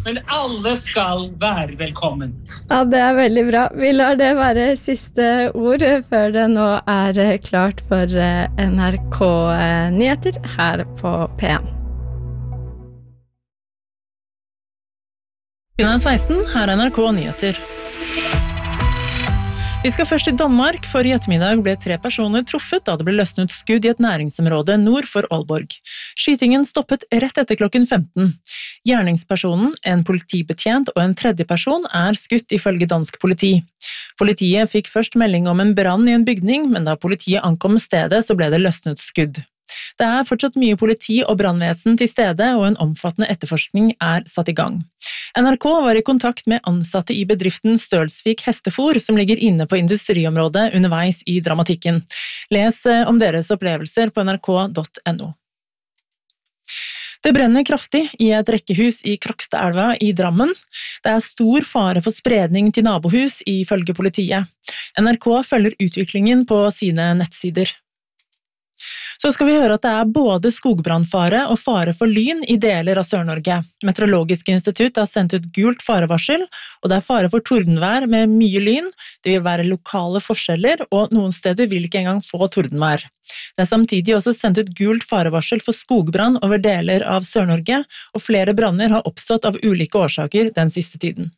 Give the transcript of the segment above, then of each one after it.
Men alle skal være velkommen. Ja, det veldig bra. Vi lar det være siste ord før det nå klart for NRK Nyheter her på P1. 16, her NRK Nyheter. Vi skal først til Danmark, for I ettermiddag ble 3 personer truffet da det ble løsnet ut skudd I et næringsområde nord for Aalborg. Skytingen stoppet rett etter klokken 15. Gjerningspersonen, en politibetjent og en tredje person skutt ifølge dansk politi. Politiet fikk først melding om en brann I en bygning, men da politiet ankom stedet så ble det løsnet skudd. Det fortsatt mye politi og brannvesen til stede, og en omfattende etterforskning satt I gang. NRK var I kontakt med ansatte I bedriften Stølsvik Hestefôr, som ligger inne på industriområdet underveis I dramatikken. Les om deres opplevelser på nrk.no. Det brenner kraftig I et rekkehus I Krokstadelva I Drammen. Det stor fare for spredning til nabohus ifølge politiet. NRK følger utviklingen på sine nettsider. Så skal vi høre at det både skogbrannfare og fare for lyn I deler av Sør-Norge. Meteorologisk institutt har sendt ut gult farevarsel, og det fare for tordenvær med mye lyn. Det vil være lokale forskjeller, og noen steder vil ikke engang få tordenvær. Det samtidig også sendt ut gult farevarsel for skogbrann over deler av Sør-Norge, og flere branner har oppstått av ulike årsaker den siste tiden.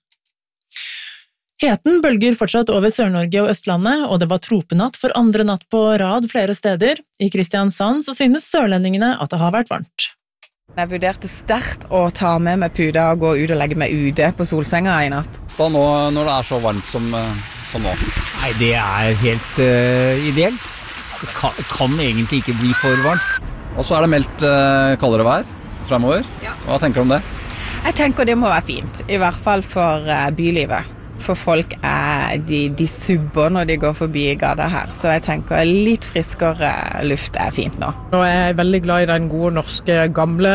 Heten bølger fortsatt over Sør-Norge og Østlandet, og det var tropenatt for andre natt på rad flere steder. I Kristiansand så synes sørlendingene at det har vært varmt. Jeg vurderte sterkt å ta med meg puda og gå ut og legge meg ute på solsenga I natt. Da nå, når det så varmt som nå? Nei, det helt ideelt. Det kan egentlig ikke bli for varmt. Og så det meldt kaldere vær fremover. Ja. Hva tenker du om det? Jeg tenker det må være fint, I hvert fall for bylivet. For folk de subber når de går forbi gata her, så jeg tenker litt friskere luft fint nå. Nå jeg veldig glad I den gode norske gamle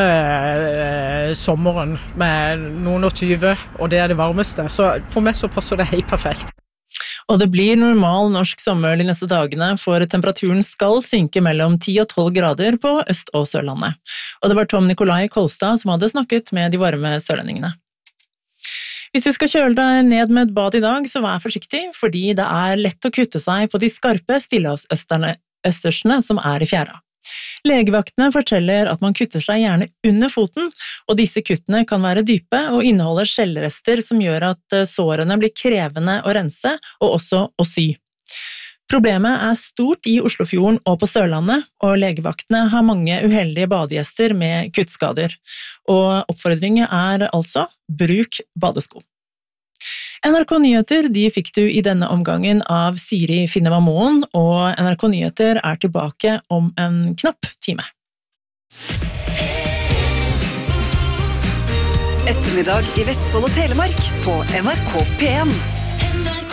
sommeren med noen og 20, og det det varmeste, så for meg så passer det helt perfekt. Og det blir normal norsk sommer de neste dagene, for temperaturen skal synke mellom 10 og 12 grader på Øst- og Sørlandet. Og det var Tom Nikolai Kolstad som hadde snakket med de varme sørlendingene. Hvis du skal kjøle deg ned med et bad I dag, så vær forsiktig, fordi det lett å kutte seg på de skarpe stillehavsøstersene som I fjæra. Legevaktene forteller at man kutter seg gjerne under foten, og disse kuttene kan være dype og inneholde skjellrester som gjør at sårene blir krevende å rense og også å sy. Problemet stort I Oslofjorden og på Sørlandet, og legevaktene har mange uheldige badegjester med kuttskader. Og oppfordringen altså, bruk badesko. NRK Nyheter de fikk du I denne omgangen av Siri Finneva Moen, og NRK Nyheter tilbake om en knapp time. Ettermiddag I Vestfold og Telemark på NRK P1.